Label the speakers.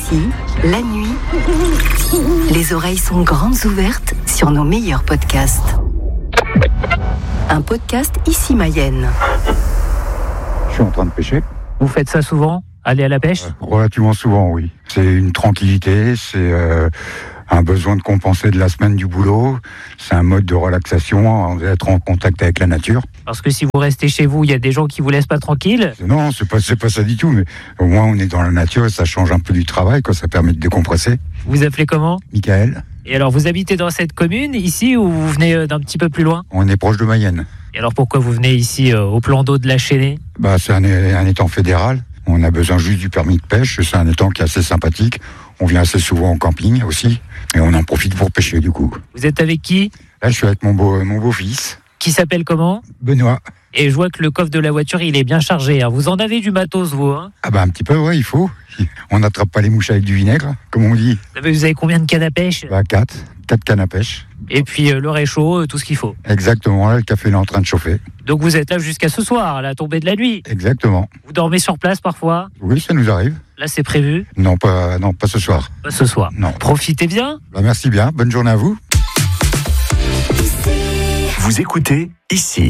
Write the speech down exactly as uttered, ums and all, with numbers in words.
Speaker 1: Ici, la nuit, les oreilles sont grandes ouvertes sur nos meilleurs podcasts. Un podcast Ici Mayenne.
Speaker 2: Je suis en train de pêcher.
Speaker 3: Vous faites ça souvent ? Aller à la pêche ?
Speaker 2: euh, Relativement souvent, oui. C'est une tranquillité, c'est euh, un besoin de compenser de la semaine du boulot. C'est un mode de relaxation, d'être en contact avec la nature.
Speaker 3: Parce que si vous restez chez vous, il y a des gens qui vous laissent pas tranquille.
Speaker 2: Non, c'est pas, c'est pas ça du tout, mais au moins on est dans la nature et ça change un peu du travail, quoi. Ça permet de décompresser.
Speaker 3: Vous appelez comment ?
Speaker 2: Michael,
Speaker 3: Et alors, vous habitez dans cette commune, ici, ou vous venez d'un petit peu plus loin ?
Speaker 2: on est proche de Mayenne.
Speaker 3: Et alors, pourquoi vous venez ici, euh, au plan d'eau de la Chênaie ?
Speaker 2: Bah, c'est un, un étang fédéral. On a besoin juste du permis de pêche. C'est un étang qui est assez sympathique. On vient assez souvent en camping aussi. Et on en profite pour pêcher, du coup.
Speaker 3: Vous êtes avec qui ?
Speaker 2: Là, je suis avec mon, beau, mon beau-fils,
Speaker 3: Qui s'appelle comment ?
Speaker 2: Benoît.
Speaker 3: Et je vois que le coffre de la voiture, il est bien chargé. Hein. Vous en avez du matos, vous, hein ?
Speaker 2: Ah bah un petit peu, ouais, il faut. On n'attrape pas les mouches avec du vinaigre, comme on dit.
Speaker 3: Vous avez combien de cannes à pêche ?
Speaker 2: Bah quatre, quatre cannes à pêche.
Speaker 3: Et puis euh, le réchaud, euh, tout ce qu'il faut.
Speaker 2: Exactement, là, le café il est en train de chauffer.
Speaker 3: Donc vous êtes là jusqu'à ce soir, à la tombée de la nuit.
Speaker 2: Exactement.
Speaker 3: Vous dormez sur place parfois ?
Speaker 2: Oui, ça nous arrive.
Speaker 3: Là, c'est prévu ?
Speaker 2: Non, pas, non, pas ce soir.
Speaker 3: Pas ce soir.
Speaker 2: Non.
Speaker 3: Profitez bien.
Speaker 2: Bah merci bien, bonne journée à vous.
Speaker 4: Vous écoutez Ici.